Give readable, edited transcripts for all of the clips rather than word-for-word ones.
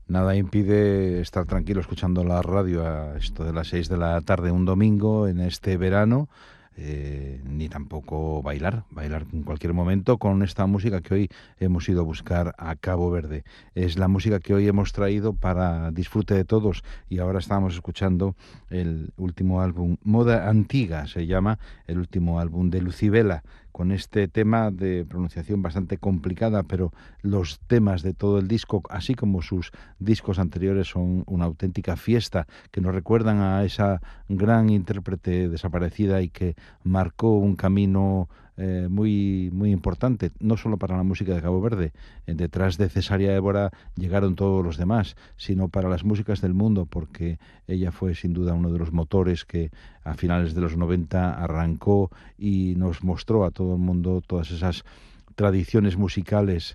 Nada impide estar tranquilo escuchando la radio a esto de las 6 de la tarde un domingo en este verano, ni tampoco bailar en cualquier momento con esta música que hoy hemos ido a buscar a Cabo Verde. Es la música que hoy hemos traído para disfrute de todos, y ahora estamos escuchando el último álbum, Moda Antiga se llama, el último álbum de Lucibela, con este tema de pronunciación bastante complicada, pero los temas de todo el disco, así como sus discos anteriores, son una auténtica fiesta, que nos recuerdan a esa gran intérprete desaparecida y que marcó un camino muy importante, no solo para la música de Cabo Verde. Detrás de Cesárea Évora llegaron todos los demás, sino para las músicas del mundo, porque ella fue sin duda uno de los motores que a finales de los 90 arrancó y nos mostró a todo el mundo todas esas tradiciones musicales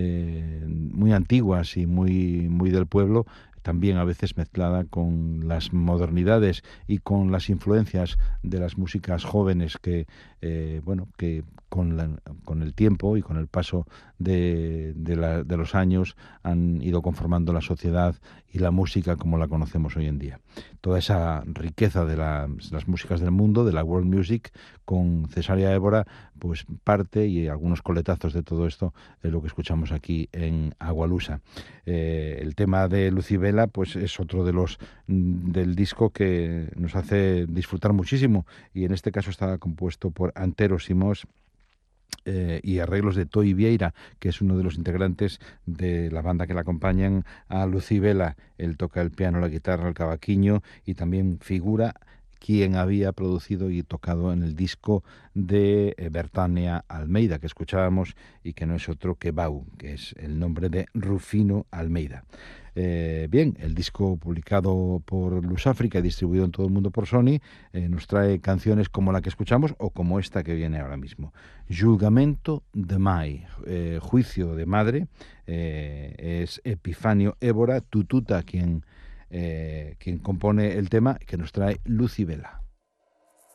muy antiguas y muy del pueblo, también a veces mezclada con las modernidades y con las influencias de las músicas jóvenes que con el tiempo y con el paso de los años han ido conformando la sociedad y la música como la conocemos hoy en día. Toda esa riqueza de las músicas del mundo, de la world music, con Cesárea Évora, pues parte, y algunos coletazos de todo esto es lo que escuchamos aquí en Agualusa. El tema de Lucibela pues es otro de los del disco que nos hace disfrutar muchísimo, y en este caso está compuesto por Antero Simós y arreglos de Toi Vieira, que es uno de los integrantes de la banda que la acompañan a Lucibela. Él toca el piano, la guitarra, el cavaquinho, y también figura quien había producido y tocado en el disco de Bertania Almeida, que escuchábamos, y que no es otro que Bau, que es el nombre de Rufino Almeida. Bien, el disco publicado por Luz África y distribuido en todo el mundo por Sony nos trae canciones como la que escuchamos o como esta que viene ahora mismo. Julgamento de Mai, Juicio de Madre, es Epifanio Évora Tututa quien compone el tema, que nos trae Lucibela.